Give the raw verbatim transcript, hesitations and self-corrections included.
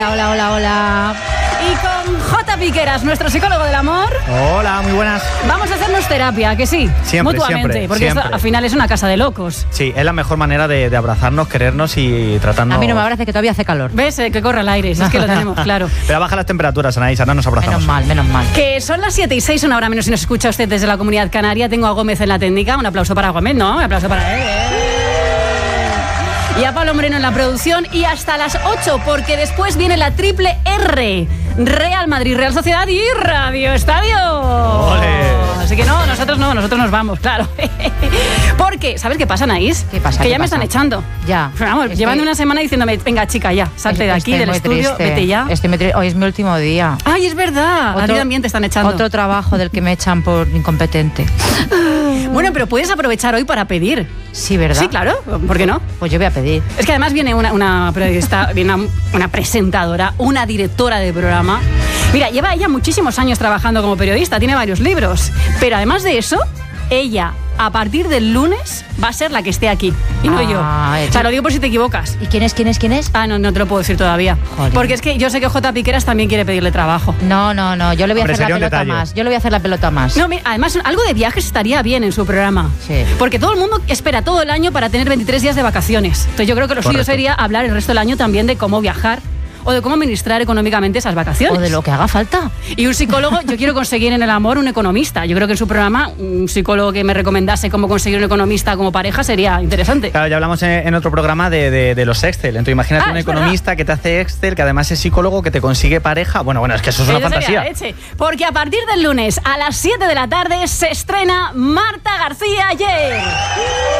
Hola, hola, hola. Y con J. Piqueras, nuestro psicólogo del amor. Hola, muy buenas. Vamos a hacernos terapia, que sí. Siempre, mutuamente, siempre, porque siempre. Esto, al final es una casa de locos. Sí, es la mejor manera de, de abrazarnos, querernos y tratarnos. A mí no me abrace, que todavía hace calor. ¿Ves? Eh, que corre el aire, si es que lo tenemos, claro. Pero baja las temperaturas, Anaís, ahora nos abrazamos. Menos mal, menos mal. Que son las siete y seis, una hora menos si nos escucha usted desde la Comunidad Canaria. Tengo a Gómez en la técnica. Un aplauso para Gómez, ¿no? Un aplauso para él. Y a Pablo Moreno en la producción. Y hasta las ocho, porque después viene la triple R. Real Madrid, Real Sociedad y Radio Estadio. ¡Ole! Así que no, nosotros no, nosotros nos vamos, claro. Porque, ¿sabes qué pasa, Anaís? ¿Qué pasa? Que ¿Qué ya me pasa? están echando. Ya. Pero vamos, Estoy- llevan una semana diciéndome, venga, chica, ya, salte de aquí, Estoy del muy estudio, triste. vete ya. Estoy muy tri- Hoy es mi último día. Ay, es verdad, a ti también te están echando. Otro trabajo del que me echan por incompetente. Bueno, pero puedes aprovechar hoy para pedir. Sí, ¿verdad? Sí, claro, ¿por qué no? Pues yo voy a pedir. Es que además viene una, una periodista, viene una, una presentadora, una directora de programa. Mira, lleva ella muchísimos años trabajando como periodista, tiene varios libros. Pero además de eso, ella, a partir del lunes, va a ser la que esté aquí. Y no Ah, yo. eh, O sea, lo digo por si te equivocas. ¿Y quién es, quién es, quién es? Ah, no, no te lo puedo decir todavía. Joder. Porque es que yo sé que J. Piqueras también quiere pedirle trabajo. No, no, no. Yo le voy a Hombre, hacer la sería un pelota detalle. más. Yo le voy a hacer la pelota más. No, mira, además, algo de viajes estaría bien en su programa. Sí. Porque todo el mundo espera todo el año para tener veintitrés días de vacaciones. Entonces yo creo que lo suyo Correcto. sería hablar el resto del año también de cómo viajar o de cómo administrar económicamente esas vacaciones. O de lo que haga falta. Y un psicólogo, yo quiero conseguir en el amor un economista. Yo creo que en su programa un psicólogo que me recomendase cómo conseguir un economista como pareja sería interesante. Claro, ya hablamos en, en otro programa de, de, de los Excel. Entonces, imagínate Ah, un es economista que te hace Excel, que además es psicólogo, que te consigue pareja. Bueno, bueno, es que eso es una Eso sería fantasía. la leche. Porque a partir del lunes a las siete de la tarde se estrena Marta García Ayer.